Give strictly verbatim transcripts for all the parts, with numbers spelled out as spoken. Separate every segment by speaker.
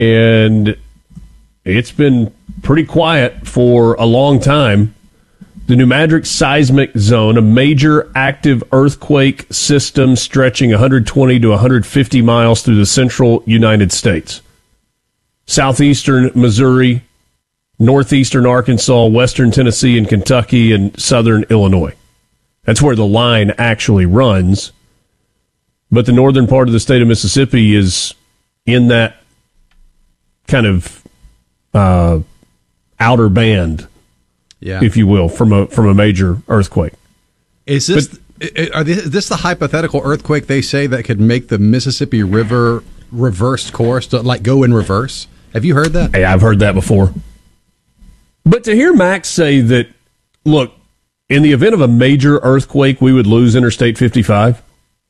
Speaker 1: and it's been pretty quiet for a long time. The New Madrid seismic zone, a major active earthquake system stretching one hundred twenty to one hundred fifty miles through the central United States. Southeastern Missouri, northeastern Arkansas, western Tennessee and Kentucky, and southern Illinois. That's where the line actually runs. But the northern part of the state of Mississippi is in that kind of uh, outer band,
Speaker 2: yeah,
Speaker 1: if you will, from a from a major earthquake.
Speaker 2: Is this but, are this, is this the hypothetical earthquake they say that could make the Mississippi River reverse course, to like go in reverse? Have you heard that?
Speaker 1: Hey, I've heard that before. But to hear Max say that, look, in the event of a major earthquake, we would lose Interstate fifty-five.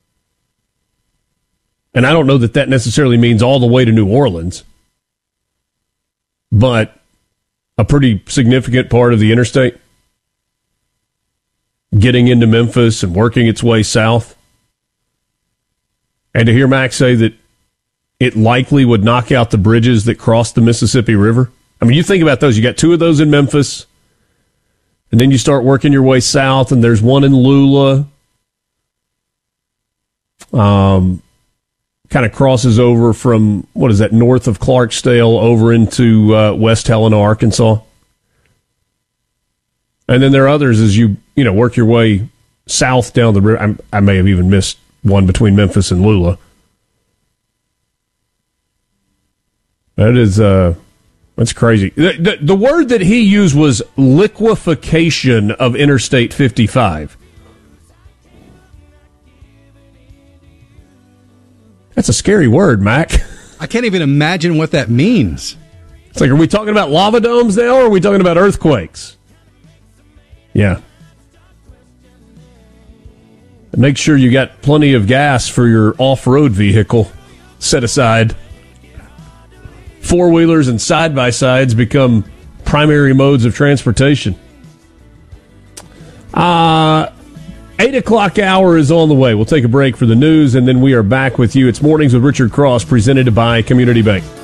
Speaker 1: And I don't know that that necessarily means all the way to New Orleans, but a pretty significant part of the interstate getting into Memphis and working its way south. And to hear Max say that it likely would knock out the bridges that cross the Mississippi River. I mean, you think about those. You got two of those in Memphis, and then you start working your way south, and there's one in Lula. Um, kind of crosses over from, what is that, north of Clarksdale over into uh, West Helena, Arkansas. And then there are others as you, you know, work your way south down the river. I'm, I may have even missed one between Memphis and Lula. That is, uh, that's crazy. The, the, the word that he used was liquefaction of Interstate fifty-five. That's a scary word, Mac.
Speaker 2: I can't even imagine what that means.
Speaker 1: It's like, are we talking about lava domes now, or are we talking about earthquakes? Yeah. And make sure you got plenty of gas for your off-road vehicle set aside. Four-wheelers and side-by-sides become primary modes of transportation. Uh, eight o'clock hour is on the way. We'll take a break for the news, and then we are back with you. It's Mornings with Richard Cross, presented by Community Bank.